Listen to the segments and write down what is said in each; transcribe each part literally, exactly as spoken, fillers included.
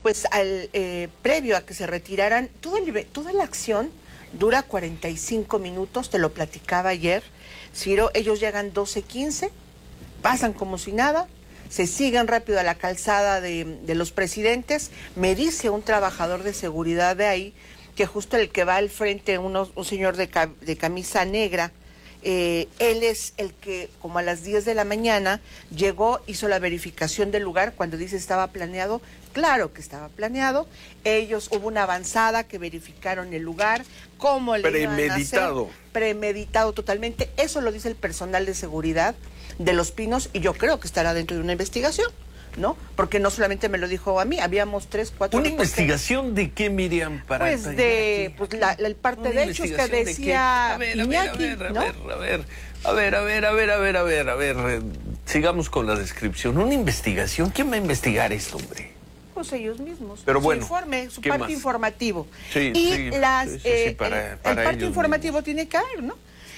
pues al eh, previo a que se retiraran, todo el, toda la acción dura cuarenta y cinco minutos, te lo platicaba ayer, Ciro. Ellos llegan doce quince, pasan como si nada, se siguen rápido a la calzada de, de los Presidentes. Me dice un trabajador de seguridad de ahí que justo el que va al frente, uno, un señor de, de camisa negra, eh, él es el que como a las diez de la mañana llegó, hizo la verificación del lugar. Cuando dice estaba planeado, claro que estaba planeado. Ellos, hubo una avanzada que verificaron el lugar, cómo le iban a hacer. Premeditado. Premeditado totalmente. Eso lo dice el personal de seguridad de Los Pinos, y yo creo que estará dentro de una investigación, ¿no? Porque no solamente me lo dijo a mí, habíamos tres, cuatro... ¿Una investigación de qué, Miriam? Para pues de pues la, la, el parte de hechos que decía a ver, Iñaki, a ver, a ¿no? ver, a ver, a ver, a ver, a ver, a ver, a ver, a ver, a ver, sigamos con la descripción. ¿Una investigación? ¿Quién va a investigar esto, hombre? Pues ellos mismos. Pero bueno, su informe, su ¿qué parte más? informativo. Sí, y sí, las, sí, sí, eh, sí, para, el, para el parte informativo mismos. tiene que haber, ¿no?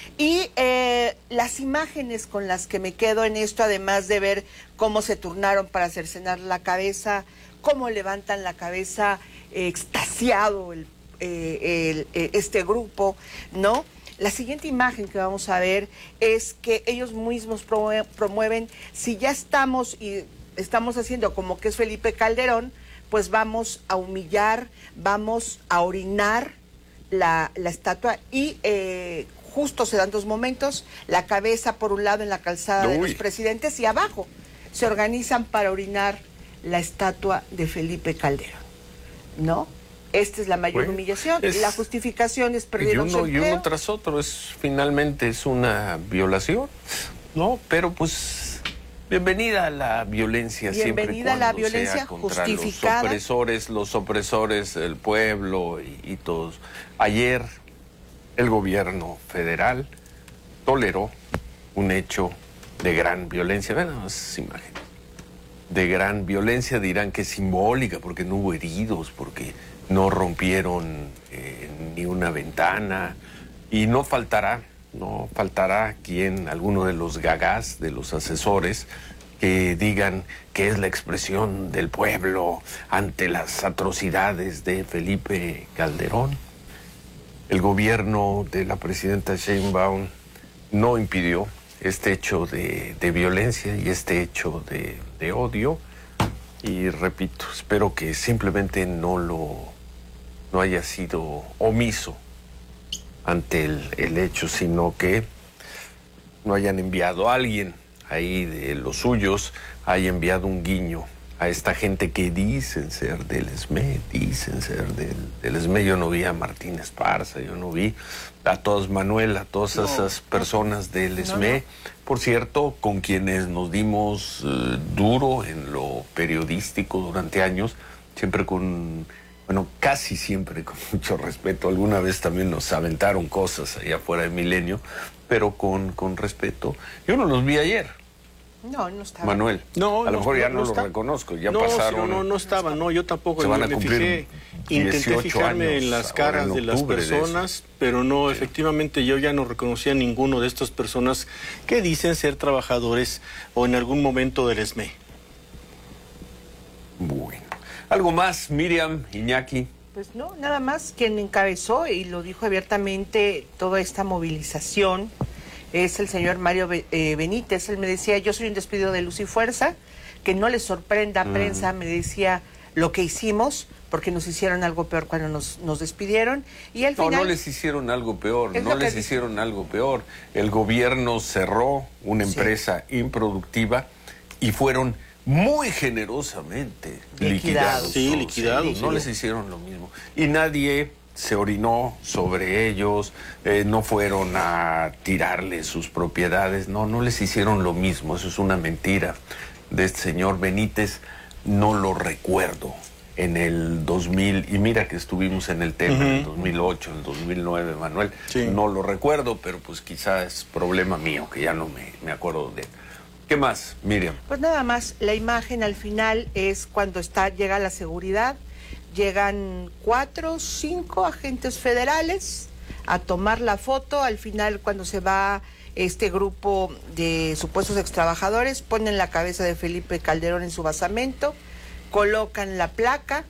Y eh, las imágenes con las que me quedo en esto, además de ver cómo se turnaron para cercenar la cabeza, cómo levantan la cabeza eh, extasiado el, eh, el, eh, este grupo, ¿no? La siguiente imagen que vamos a ver es que ellos mismos promueven, promueven si ya estamos y estamos haciendo como que es Felipe Calderón, pues vamos a humillar, vamos a orinar la, la estatua y... Eh, justo se dan dos momentos, la cabeza por un lado en la calzada Uy. de los Presidentes y abajo se organizan para orinar la estatua de Felipe Calderón, ¿no? Esta es la mayor bueno, humillación, es, la justificación es perder un empleo. Y uno tras otro, es finalmente es una violación, ¿no? Pero pues, bienvenida a la violencia siempre Bienvenida a la violencia justificada. Los opresores, los opresores del pueblo y, y todos. Ayer... el gobierno federal toleró un hecho de gran violencia. Vean esas imágenes. De gran violencia, dirán que es simbólica, porque no hubo heridos, porque no rompieron eh, ni una ventana. Y no faltará, no faltará quien, alguno de los gagás, de los asesores, que digan que es la expresión del pueblo ante las atrocidades de Felipe Calderón. El gobierno de la presidenta Sheinbaum no impidió este hecho de, de violencia y este hecho de, de odio. Y repito, espero que simplemente no lo no haya sido omiso ante el, el hecho, sino que no hayan enviado a alguien ahí de los suyos, haya enviado un guiño a esta gente que dicen ser del E S M E, dicen ser del, del E S M E. Yo no vi a Martín Esparza, yo no vi a todas, Manuel, a todas no, esas personas del E S M E, no, no. Por cierto, con quienes nos dimos uh, duro en lo periodístico durante años, siempre con, bueno, casi siempre con mucho respeto. Alguna vez también nos aventaron cosas allá afuera de Milenio, pero con, con respeto. Yo no los vi ayer. No, no estaba. Manuel, no, a lo mejor no, ya no, no lo está. reconozco, ya no, pasaron. No, no, no estaba, no, yo tampoco. Se van a me cumplir fijé, intenté fijarme en las caras en de las personas, de pero no, sí. Efectivamente yo ya no reconocía a ninguno de estas personas que dicen ser trabajadores o en algún momento del E S M E. Bueno, ¿algo más, Miriam, Iñaki? Pues no, nada más quien encabezó y lo dijo abiertamente toda esta movilización es el señor Mario Benítez. Él me decía, yo soy un despido de luz y fuerza, que no les sorprenda a mm. prensa, me decía lo que hicimos, porque nos hicieron algo peor cuando nos, nos despidieron. Y al no, final... no les hicieron algo peor, no les que... hicieron algo peor. El gobierno cerró una empresa sí. improductiva y fueron muy generosamente liquidados. Sí, liquidados. Sí, no sí. les hicieron lo mismo. Y nadie se orinó sobre ellos, eh, no fueron a tirarles sus propiedades, no, no les hicieron lo mismo. Eso es una mentira de este señor Benítez. No lo recuerdo en el dos mil, y mira que estuvimos en el tema uh-huh. en el dos mil ocho, en el dos mil nueve, Manuel, sí. no lo recuerdo, pero pues quizás es problema mío, que ya no me, me acuerdo de él. ¿Qué más, Miriam? Pues nada más, la imagen al final es cuando está, llega la seguridad, llegan cuatro, cinco agentes federales a tomar la foto. Al final, cuando se va este grupo de supuestos extrabajadores, ponen la cabeza de Felipe Calderón en su basamento, colocan la placa